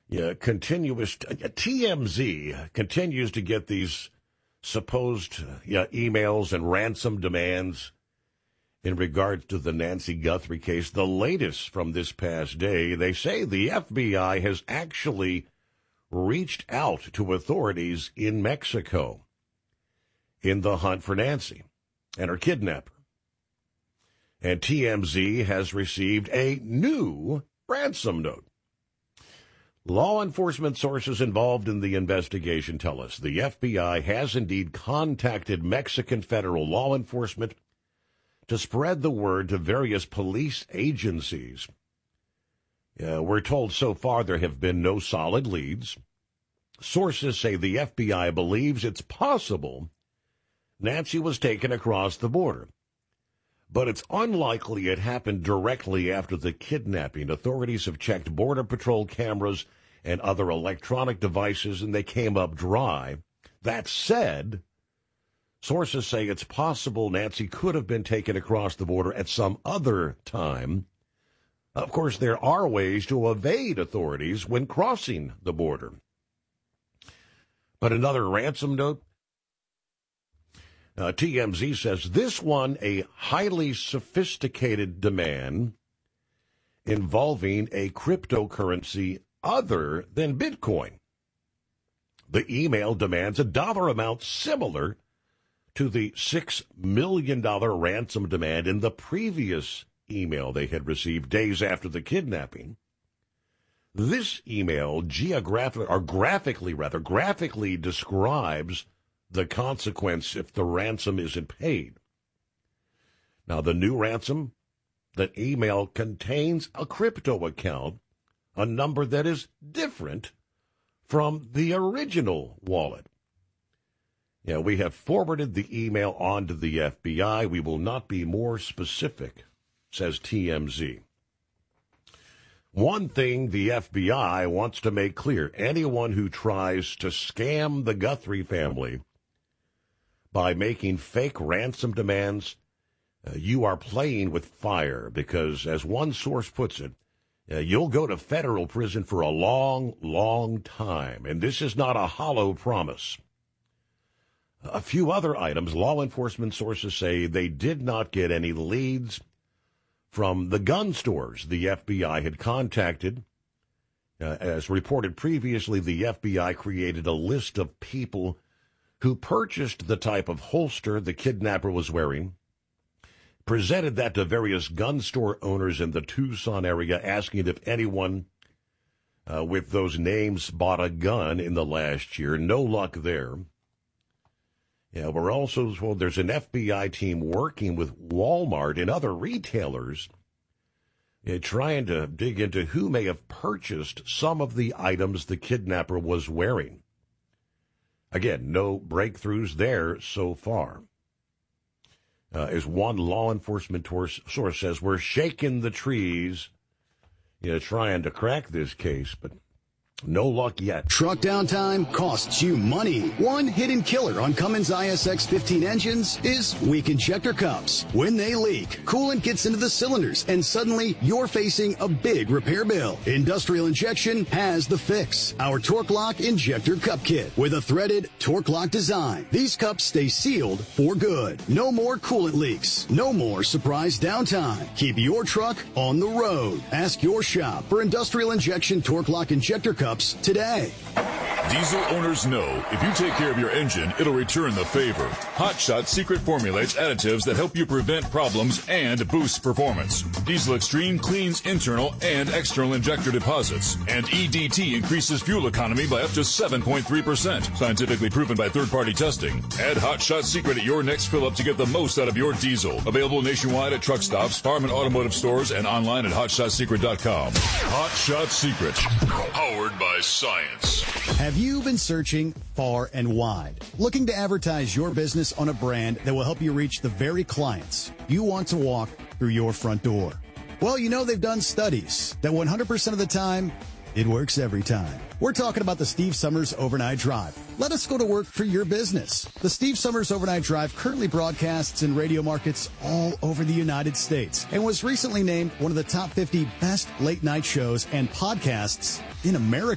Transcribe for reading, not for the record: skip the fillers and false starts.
Yeah, TMZ continues to get these supposed emails and ransom demands in regards to the Nancy Guthrie case. The latest from this past day, they say the FBI has actually reached out to authorities in Mexico in the hunt for Nancy and her kidnapper. And TMZ has received a new ransom note. Law enforcement sources involved in the investigation tell us the FBI has indeed contacted Mexican federal law enforcement to spread the word to various police agencies. We're told so far there have been no solid leads. Sources say the FBI believes it's possible Nancy was taken across the border, but it's unlikely it happened directly after the kidnapping. Authorities have checked Border Patrol cameras and other electronic devices, and they came up dry. That said, sources say it's possible Nancy could have been taken across the border at some other time. Of course, there are ways to evade authorities when crossing the border. But another ransom note, TMZ says this one a highly sophisticated demand involving a cryptocurrency other than Bitcoin. The email demands a dollar amount similar to the $6 million ransom demand in the previous email they had received days after the kidnapping. This email graphically describes the consequence if the ransom isn't paid. Now, the new ransom, that email contains a crypto account, a number that is different from the original wallet. Yeah, we have forwarded the email on to the FBI. We will not be more specific, says TMZ. One thing the FBI wants to make clear, anyone who tries to scam the Guthrie family by making fake ransom demands, you are playing with fire because, as one source puts it, you'll go to federal prison for a long, long time, and this is not a hollow promise. A few other items, law enforcement sources say they did not get any leads from the gun stores the FBI had contacted. As reported previously, the FBI created a list of people who purchased the type of holster the kidnapper was wearing, presented that to various gun store owners in the Tucson area, asking if anyone with those names bought a gun in the last year. No luck there. Yeah, we're also told there's an FBI team working with Walmart and other retailers trying to dig into who may have purchased some of the items the kidnapper was wearing. Again, no breakthroughs there so far. As one law enforcement source says, we're shaking the trees, trying to crack this case, but no luck yet. Truck downtime costs you money. One hidden killer on Cummins ISX-15 engines is weak injector cups. When they leak, coolant gets into the cylinders, and suddenly you're facing a big repair bill. Industrial Injection has the fix. Our Torque Lock Injector Cup Kit with a threaded Torque Lock design. These cups stay sealed for good. No more coolant leaks. No more surprise downtime. Keep your truck on the road. Ask your shop for Industrial Injection Torque Lock Injector Cups today. Diesel owners know if you take care of your engine, it'll return the favor. Hot Shot Secret formulates additives that help you prevent problems and boost performance. Diesel Extreme cleans internal and external injector deposits. And EDT increases fuel economy by up to 7.3%. Scientifically proven by third-party testing. Add Hot Shot Secret at your next fill-up to get the most out of your diesel. Available nationwide at truck stops, farm and automotive stores, and online at hotshotsecret.com. Hot Shot Secret. Powered by science. Have you been searching far and wide, looking to advertise your business on a brand that will help you reach the very clients you want to walk through your front door? Well, they've done studies that 100% of the time, it works every time. We're talking about the Steve Summers Overnight Drive. Let us go to work for your business. The Steve Summers Overnight Drive currently broadcasts in radio markets all over the United States and was recently named one of the top 50 best late night shows and podcasts in America.